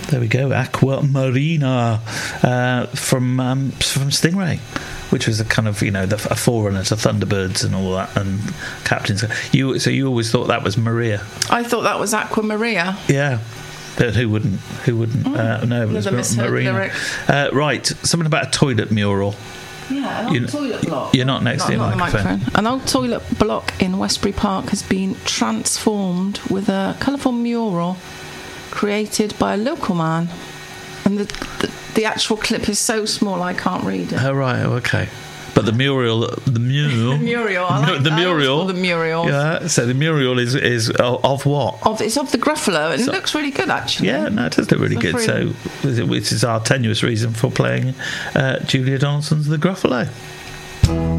There we go. Aqua Marina from Stingray, which was a kind of, a forerunner to Thunderbirds and all that, and Captain's. So you always thought that was Maria? I thought that was Aqua Maria. Yeah. But who wouldn't? No, it was Marina. Right, something about a toilet mural. Yeah, an old toilet block. You're not next to your microphone. An old toilet block in Westbury Park has been transformed with a colourful mural created by a local man. And the actual clip is so small I can't read it. Oh, right, okay. But the mural. The mural. Yeah. So the mural is of what? It's of the Gruffalo, and it looks really good, actually. Yeah, no, it does look really good. So, which is our tenuous reason for playing Julia Donaldson's The Gruffalo.